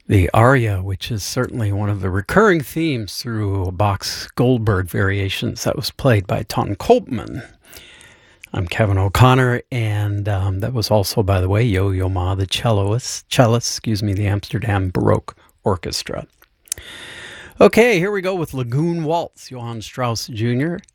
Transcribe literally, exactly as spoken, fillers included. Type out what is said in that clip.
The aria, which is certainly one of the recurring themes through Bach's Goldberg variations that was played by Ton Koopman. I'm Kevin O'Connor, and um, that was also, by the way, Yo-Yo Ma, the celloist, cellist, excuse me, the Amsterdam Baroque Orchestra. Okay, here we go with Lagoon Waltz, Johann Strauss Junior